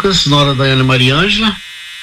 Lucas, nora da Ana Maria Ângela,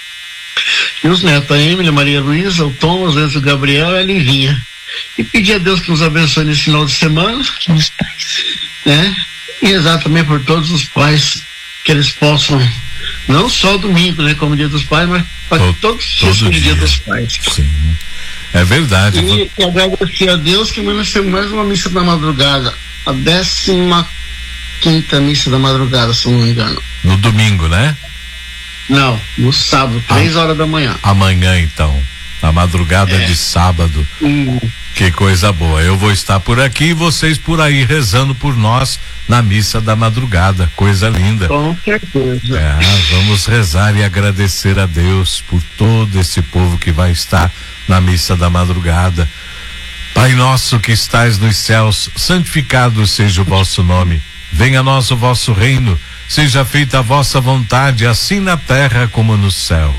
e os netos, a Emily, a Maria Luísa, o Thomas, o Gabriel e a Livinha. E pedir a Deus que nos abençoe nesse final de semana, Os pais. né? E rezar também por todos os pais, que eles possam, não só domingo, né, como dia dos pais, mas para todos os dias como dia dos pais. Sim, é verdade. E agradecer a Deus que nós temos mais uma missa da madrugada, a 15ª missa da madrugada, se não me engano. No domingo, né? Não, no sábado, 3 horas da manhã. Amanhã, então, na madrugada de sábado. Que coisa boa. Eu vou estar por aqui e vocês por aí rezando por nós na missa da madrugada. Coisa linda. Com certeza. Vamos rezar e agradecer a Deus por todo esse povo que vai estar na missa da madrugada. Pai nosso que estais nos céus, santificado seja o vosso nome. Venha a nós o vosso reino. Seja feita a vossa vontade, assim na terra como no céu.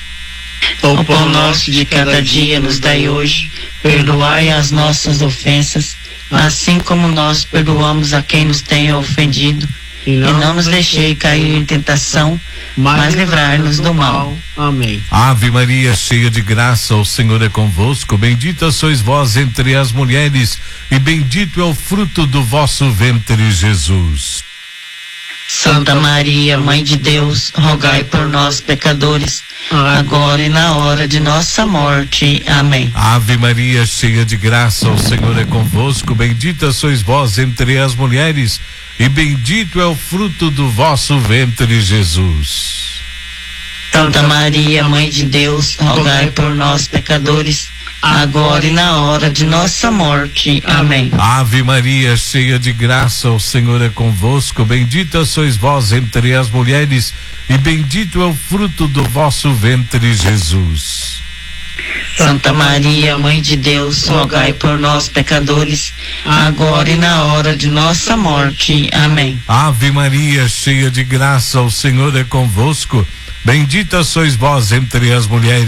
O pão nosso de cada dia nos dai hoje. Perdoai as nossas ofensas, assim como nós perdoamos a quem nos tenha ofendido. E não nos deixei cair em tentação, mas livrai-nos do mal. Amém. Ave Maria, cheia de graça, o Senhor é convosco. Bendita sois vós entre as mulheres, e bendito é o fruto do vosso ventre, Jesus. Santa Maria, Mãe de Deus, rogai por nós, pecadores, agora e na hora de nossa morte. Amém. Ave Maria, cheia de graça, o Senhor é convosco. Bendita sois vós entre as mulheres, e bendito é o fruto do vosso ventre, Jesus. Santa Maria, Mãe de Deus, rogai por nós, pecadores, agora e na hora de nossa morte. Amém. Ave Maria, cheia de graça, o Senhor é convosco. Bendita sois vós entre as mulheres, e bendito é o fruto do vosso ventre, Jesus. Santa Maria, Mãe de Deus, rogai por nós, pecadores, agora e na hora de nossa morte. Amém. Ave Maria, cheia de graça, o Senhor é convosco. Bendita sois vós entre as mulheres,